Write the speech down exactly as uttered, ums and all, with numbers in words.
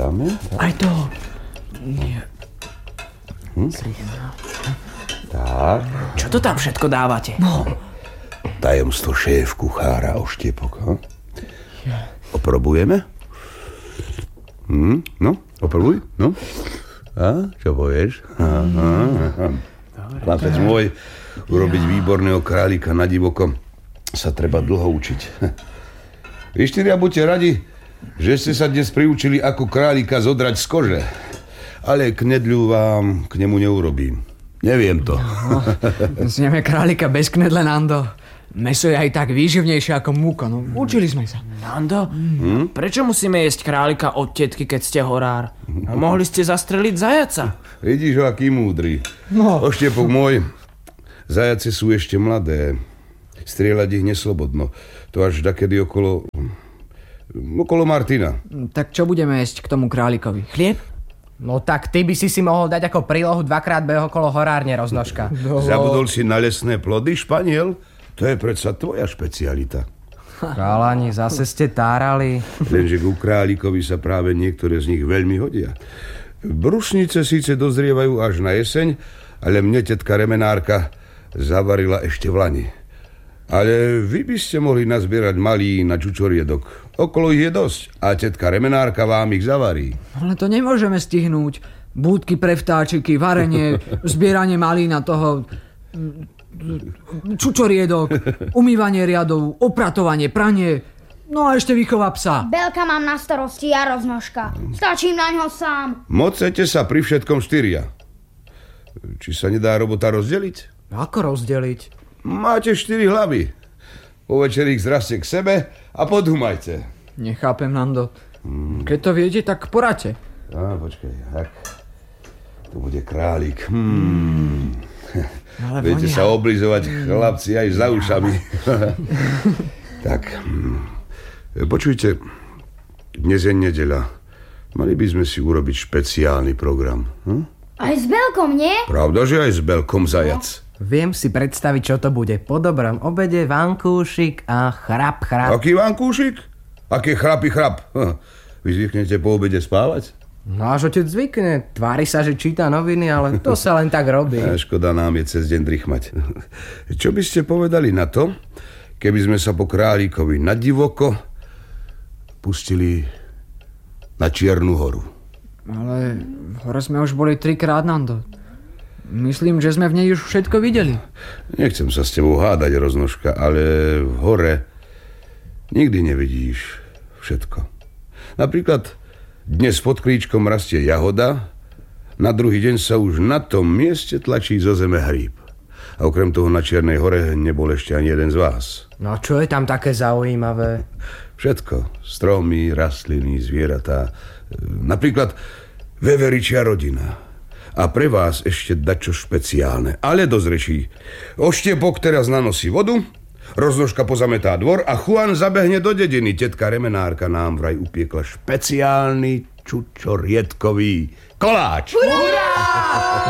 dáme. Tak. Aj to. Nie. Hm? Tak. Čo to tam všetko dávate? No. Tajomstvo šéf kuchára Oštiepok. Hm? Oprobujeme? Hm? No, oprobuj. No. A, čo povieš? Chlapec môj, urobiť výborného králika na divoko sa treba dlho učiť. Vy štyria buďte radi, že ste sa dnes priučili ako králika zodrať z kože. Ale knedľu vám k nemu neurobím. Neviem to. No, znieme králika bez knedle, Nando. Meso je aj tak výživnejšie ako múka. No, učili sme sa. Nando, hmm? prečo musíme jesť králika od tetky, keď ste horár? A mohli ste zastreliť zajaca. Vidíš ho, aký múdry. No. Oštiepok môj, zajace sú ešte mladé. Strieľať ich neslobodno. To až dakedy okolo... okolo Martina. Tak čo budeme jesť k tomu králikovi? Chlieb? No tak ty by si si mohol dať ako prílohu dvakrát beh okolo horárne, Roznožka. Zabudol si na lesné plody, Španiel? To je predsa tvoja špecialita. Chalani, zase ste tárali. Lenže ku králikovi sa práve niektoré z nich veľmi hodia. Brusnice síce dozrievajú až na jeseň, ale mne tetka remenárka zavarila ešte v lani. Ale vy by ste mohli nazbierať malí na čučoriedok. Okolo ich je dosť a tetka remenárka vám ich zavarí. Ale to nemôžeme stihnúť. Búdky pre vtáčiky, varenie, zbieranie malína toho... čučoriedok, umývanie riadov, opratovanie, pranie, no a ešte výchova psa. Belka mám na starosti, ja, Roznožka. Stačím na ňo sám. Mocete sa pri všetkom štyria. Či sa nedá robota rozdeliť? Ako rozdeliť? Máte štyri hlavy. Po večeri ich zraste k sebe a podhumajte. Nechápem, Nando. Keď to viete, tak poradte. Á, počkaj, tak. To bude králik. Hmm. Viete vonia. Sa oblizovať, chlapci, aj za ušami. Tak. Počujte, dnes je nedeľa. Mali by sme si urobiť špeciálny program. Hm? Aj s Belkom, nie? Pravda, že aj s Belkom zajac. No. Viem si predstaviť, čo to bude. Po dobrom obede vankúšik a chrap, chrap. Aký vankúšik? Aké chrapy, chrap? Vy zvyknete po obede spávať? No až otec zvykne. Tvári sa, že číta noviny, ale to sa len tak robí. A škoda nám je cez deň drichmať. Čo by ste povedali na to, keby sme sa po králikovi na divoko pustili na Čiernu horu? Ale v hore sme už boli trikrát, Nando. Myslím, že sme v nej už všetko videli. Nechcem sa s tebou hádať, Roznožka, ale v hore nikdy nevidíš všetko. Napríklad dnes pod kríčkom rastie jahoda, na druhý deň sa už na tom mieste tlačí zo zeme hríb. A okrem toho na Čiernej hore nebol ešte ani jeden z vás. No čo je tam také zaujímavé? Všetko. Stromy, rastliny, zvieratá. Napríklad veveričia rodina. A pre vás ešte dačo špeciálne, ale dozrečí. Oštiepok teraz nanosí vodu, Roznožka pozametá dvor a Juan zabehne do dediny. Tetka remenárka nám vraj upiekla špeciálny čučoriedkový koláč. Hurá!